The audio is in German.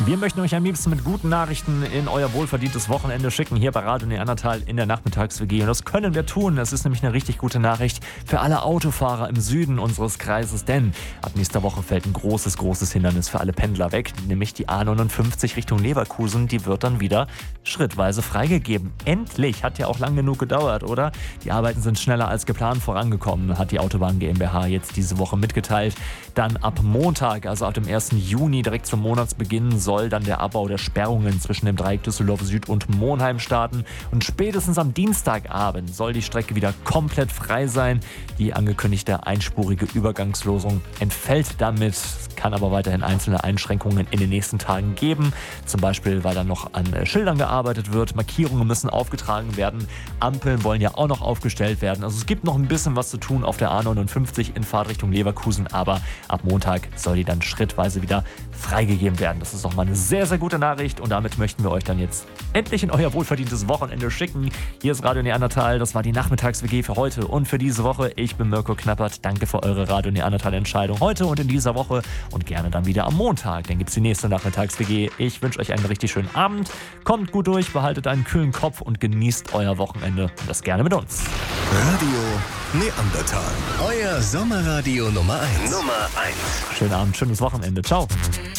Wir möchten euch am liebsten mit guten Nachrichten in euer wohlverdientes Wochenende schicken, hier bei Radio Neandertal in der Nachmittags-WG. Und das können wir tun. Das ist nämlich eine richtig gute Nachricht für alle Autofahrer im Süden unseres Kreises. Denn ab nächster Woche fällt ein großes Hindernis für alle Pendler weg. Nämlich die A59 Richtung Leverkusen. Die wird dann wieder schrittweise freigegeben. Endlich! Hat ja auch lang genug gedauert, oder? Die Arbeiten sind schneller als geplant vorangekommen, hat die Autobahn GmbH jetzt diese Woche mitgeteilt. Dann ab Montag, also ab dem 1. Juni, direkt zum Monatsbeginn, soll dann der Abbau der Sperrungen zwischen dem Dreieck Düsseldorf Süd und Monheim starten. Und spätestens am Dienstagabend soll die Strecke wieder komplett frei sein. Die angekündigte einspurige Übergangslosung entfällt damit. Es kann aber weiterhin einzelne Einschränkungen in den nächsten Tagen geben. Zum Beispiel, weil dann noch an Schildern gearbeitet wird. Markierungen müssen aufgetragen werden. Ampeln wollen ja auch noch aufgestellt werden. Also es gibt noch ein bisschen was zu tun auf der A59 in Fahrtrichtung Leverkusen. Aber ab Montag soll die dann schrittweise wieder freigegeben werden. Das ist doch mal eine sehr gute Nachricht und damit möchten wir euch dann jetzt endlich in euer wohlverdientes Wochenende schicken. Hier ist Radio Neandertal, das war die Nachmittags-WG für heute und für diese Woche. Ich bin Mirko Knappert, danke für eure Radio Neandertal-Entscheidung heute und in dieser Woche und gerne dann wieder am Montag. Dann gibt es die nächste Nachmittags-WG. Ich wünsche euch einen richtig schönen Abend, kommt gut durch, behaltet einen kühlen Kopf und genießt euer Wochenende und das gerne mit uns. Radio Neandertal, euer Sommerradio Nummer 1. Schönen Abend, schönes Wochenende. Ciao.